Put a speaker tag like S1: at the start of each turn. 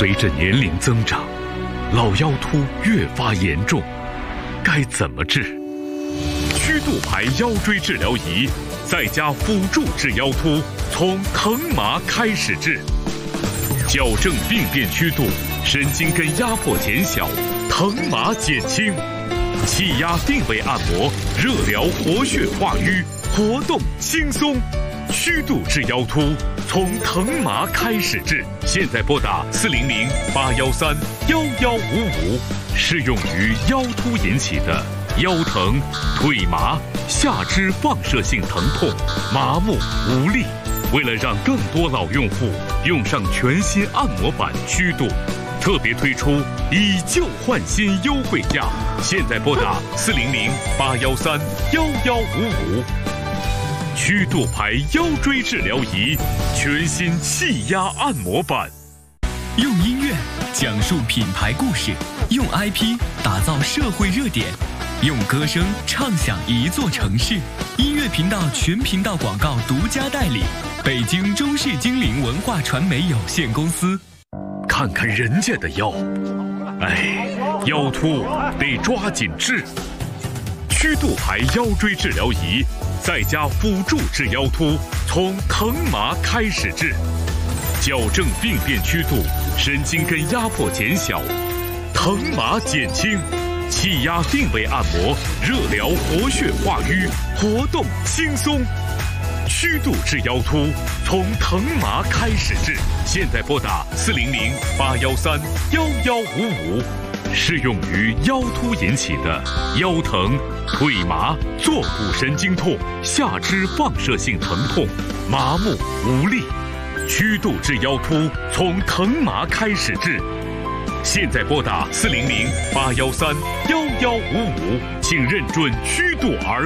S1: 随着年龄增长，老腰突越发严重，该怎么治？曲度牌腰椎治疗仪再加辅助治腰突，从疼麻开始治，矫正病变曲度，神经根压迫减小，疼麻减轻，气压定位按摩，热疗活血化瘀，活动轻松。曲度治腰突，从疼麻开始治。现在拨打400-813-1155，适用于腰突引起的腰疼、腿麻、下肢放射性疼痛、麻木无力。为了让更多老用户用上全新按摩版曲度，特别推出以旧换新优惠价。现在拨打400-813-1155。曲度牌腰椎治疗仪，全新气压按摩版。
S2: 用音乐讲述品牌故事，用 IP 打造社会热点，用歌声唱响一座城市。音乐频道全频道广告独家代理，北京中视精灵文化传媒有限公司。
S1: 看看人家的腰，腰突得抓紧治。曲度牌腰椎治疗仪再加辅助治腰突，从疼麻开始治，矫正病变曲度，神经根压迫减小，疼麻减轻，气压定位按摩，热疗活血化瘀，活动轻松。曲度治腰突，从疼麻开始治。现在拨打400-813-1155，适用于腰突引起的腰疼、腿麻、坐骨神经痛、下肢放射性疼痛、麻木无力。曲度治腰突，从疼麻开始治。现在拨打400-813-1155，请认准曲度儿。